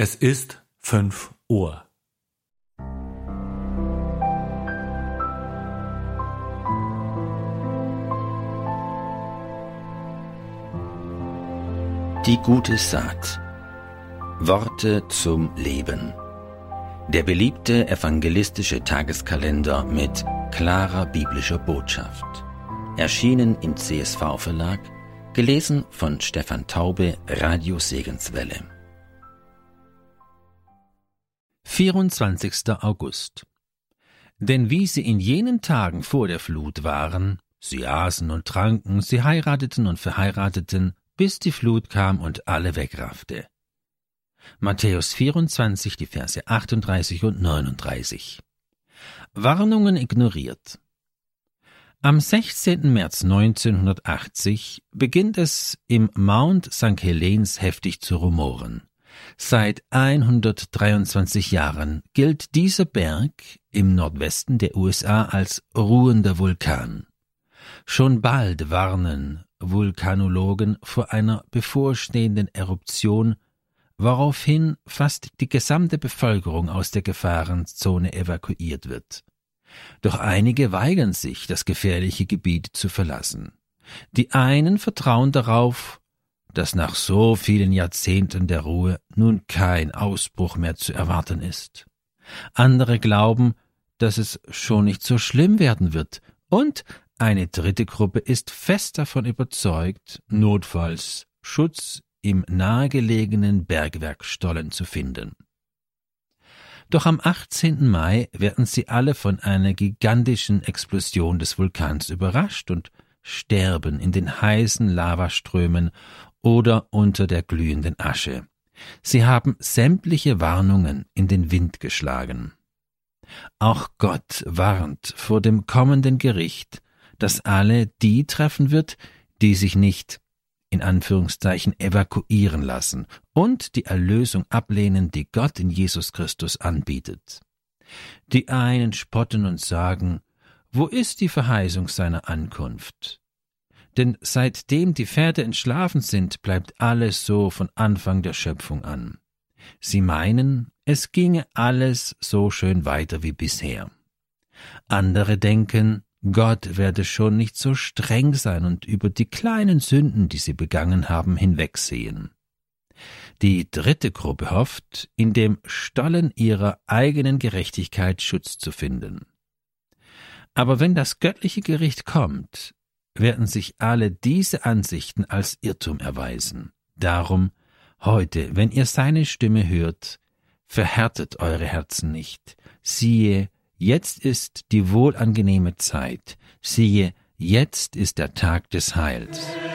Es ist 5 Uhr. Die gute Saat. Worte zum Leben. Der beliebte evangelistische Tageskalender mit klarer biblischer Botschaft. Erschienen im CSV-Verlag, gelesen von Stefan Taube, Radio Segenswelle. 24. August. Denn wie sie in jenen Tagen vor der Flut waren, sie aßen und tranken, sie heirateten und verheirateten, bis die Flut kam und alle wegraffte. Matthäus 24, die Verse 38 und 39. Warnungen ignoriert. Am 16. März 1980 beginnt es im Mount St. Helens heftig zu rumoren. Seit 123 Jahren gilt dieser Berg im Nordwesten der USA als ruhender Vulkan. Schon bald warnen Vulkanologen vor einer bevorstehenden Eruption, woraufhin fast die gesamte Bevölkerung aus der Gefahrenzone evakuiert wird. Doch einige weigern sich, das gefährliche Gebiet zu verlassen. Die einen vertrauen darauf, dass nach so vielen Jahrzehnten der Ruhe nun kein Ausbruch mehr zu erwarten ist. Andere glauben, dass es schon nicht so schlimm werden wird, und eine dritte Gruppe ist fest davon überzeugt, notfalls Schutz im nahegelegenen Bergwerk Stollen zu finden. Doch am 18. Mai werden sie alle von einer gigantischen Explosion des Vulkans überrascht und sterben in den heißen Lavaströmen oder unter der glühenden Asche. Sie haben sämtliche Warnungen in den Wind geschlagen. Auch Gott warnt vor dem kommenden Gericht, das alle die treffen wird, die sich nicht in Anführungszeichen evakuieren lassen und die Erlösung ablehnen, die Gott in Jesus Christus anbietet. Die einen spotten und sagen, wo ist die Verheißung seiner Ankunft? Denn seitdem die Pferde entschlafen sind, bleibt alles so von Anfang der Schöpfung an. Sie meinen, es ginge alles so schön weiter wie bisher. Andere denken, Gott werde schon nicht so streng sein und über die kleinen Sünden, die sie begangen haben, hinwegsehen. Die dritte Gruppe hofft, in dem Stollen ihrer eigenen Gerechtigkeit Schutz zu finden. Aber wenn das göttliche Gericht kommt, werden sich alle diese Ansichten als Irrtum erweisen. Darum, heute, wenn ihr seine Stimme hört, verhärtet eure Herzen nicht. Siehe, jetzt ist die wohlangenehme Zeit. Siehe, jetzt ist der Tag des Heils.